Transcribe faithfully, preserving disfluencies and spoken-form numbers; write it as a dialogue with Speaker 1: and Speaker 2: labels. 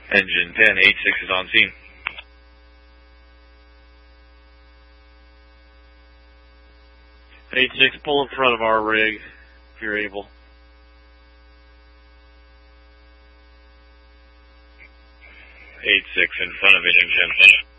Speaker 1: Engine ten, eight six is on scene.
Speaker 2: eight six, pull in front of our rig, if you're able.
Speaker 1: eight six in front of engine ten.